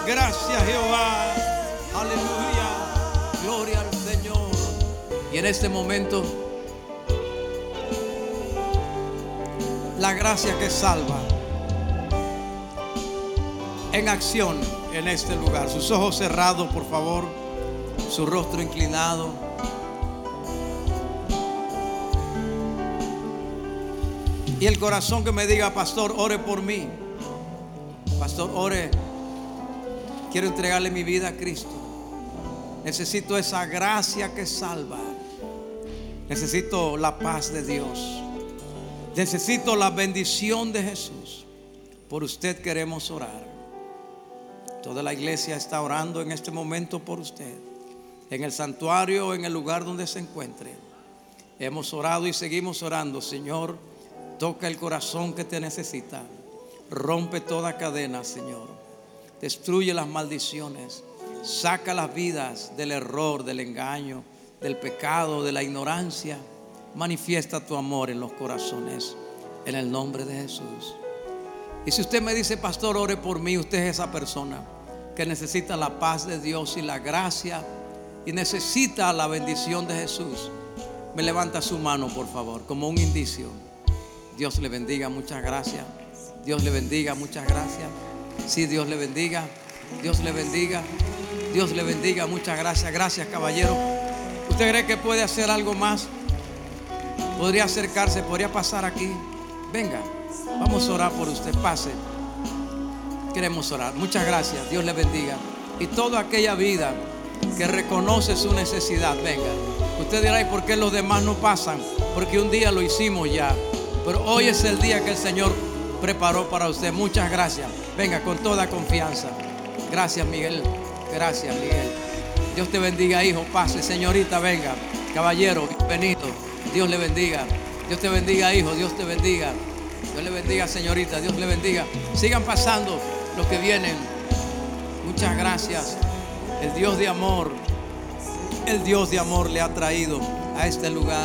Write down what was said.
Gracias, Jehová. Aleluya. Gloria al Señor. Y en este momento, la gracia que salva en acción en este lugar. Sus ojos cerrados, por favor. Su rostro inclinado. Y el corazón que me diga: pastor, ore por mí. Pastor, ore. Quiero entregarle mi vida a Cristo. Necesito esa gracia que salva. Necesito la paz de Dios. Necesito la bendición de Jesús. Por usted queremos orar. Toda la iglesia está orando en este momento por usted. En el santuario o en el lugar donde se encuentre. Hemos orado y seguimos orando. Señor, toca el corazón que te necesita. Rompe toda cadena, Señor. Destruye las maldiciones. Saca las vidas del error, del engaño, del pecado, de la ignorancia. Manifiesta tu amor en los corazones, en el nombre de Jesús. Y si usted me dice: pastor, ore por mí, usted es esa persona que necesita la paz de Dios y la gracia y necesita la bendición de Jesús. Me levanta su mano, por favor, como un indicio. Dios le bendiga, muchas gracias. Dios le bendiga, muchas gracias. Sí, Dios le bendiga. Dios le bendiga. Dios le bendiga, muchas gracias. Gracias, caballero. ¿Usted cree que puede hacer algo más? Podría acercarse, podría pasar aquí. Venga, vamos a orar por usted. Pase. Queremos orar. Muchas gracias. Dios le bendiga. Y toda aquella vida que reconoce su necesidad, venga. Usted dirá: ¿y por qué los demás no pasan? Porque un día lo hicimos ya. Pero hoy es el día que el Señor preparó para usted. Muchas gracias. Venga, con toda confianza. Gracias, Miguel. Gracias, Miguel. Dios te bendiga, hijo. Pase, señorita, venga. Caballero, bienvenido. Dios le bendiga. Dios te bendiga, hijo. Dios te bendiga. Dios le bendiga, señorita. Dios le bendiga. Sigan pasando los que vienen. Muchas gracias. El Dios de amor le ha traído a este lugar.